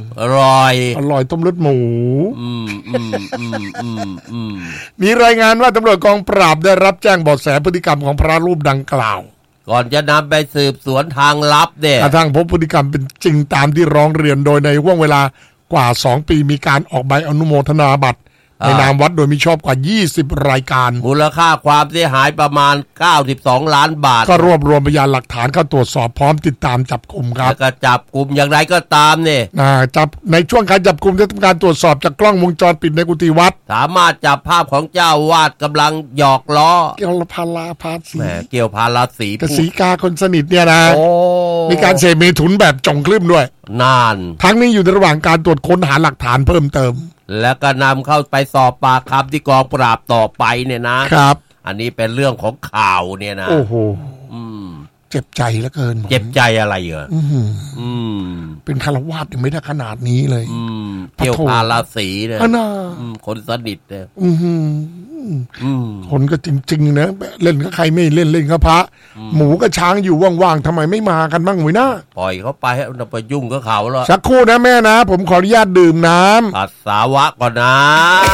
อร่อยต้มเลือดหมูมีรายงานว่าตำรวจกองปราบได้รับแจ้งเบาะแสพฤติกรรมของพระรูปดังกล่าวก่อนจะนำไปสืบสวนทางลับเนี่ยกระทั่งพบพฤติกรรมเป็นจริงตามที่ร้องเรียนโดยในห่วงเวลากว่า2 ปีมีการออกใบอนุโมทนาบัตรในนามวัดโดยมิชอบกว่า20รายการมูลค่าความเสียหายประมาณ92ล้านบาทก็รวบรวมพยานหลักฐานเข้าตรวจสอบพร้อมติดตามจับกุมครับแล้วก็จับกุมอย่างไรก็ตามเนี่ยจับในช่วงการจับกุมจะทำการตรวจสอบจากกล้องวงจรปิดในกุฏิวัดสามารถจับภาพของเจ้าวาดกำลังหยอกล้อเกี่ยวพาราภาษีเกี่ยวพาราศีกับสีกาคนสนิทเนี่ยนะมีการเสพเมถุนแบบจงครึ่มด้วยนานทั้งนี้อยู่ในระหว่างการตรวจค้นหาหลักฐานเพิ่มเติมแล้วก็นำเข้าไปสอบปากคำที่กองปราบต่อไปเนี่ยนะครับอันนี้เป็นเรื่องของข่าวเนี่ยนะโอ้โหเจ็บใจเหลือเกินเจ็บใจอะไรเหรอเป็นฆราวาสยังไม่ได้ขนาดนี้เลยเกี่ยวพาราศีเนี่ยคนสนิทเนี่ยคนก็จริงๆนะเล่นกับใครไม่เล่นกับพระหมูกับช้างอยู่ว่างๆทำไมไม่มากันบ้างวะนะปล่อยเขาไปให้ไปยุ่งกับเขาแล้วสักครู่นะแม่นะผมขออนุญาตดื่มน้ำปัสสาวะก่อนนะ